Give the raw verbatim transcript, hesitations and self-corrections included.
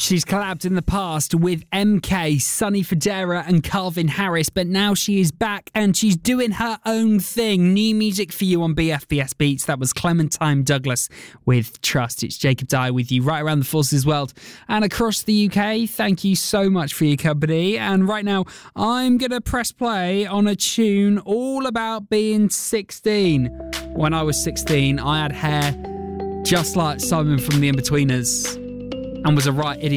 She's collabed in the past with M K, Sonny Fodera and Calvin Harris, but now she is back and she's doing her own thing. New music for you on B F B S Beats. That was Clementine Douglas with Trust. It's Jacob Dye with you right around the Forces world and across the U K. Thank you so much for your company. And right now, I'm going to press play on a tune all about being sixteen. When I was sixteen, I had hair just like Simon from The Inbetweeners and was a right idiot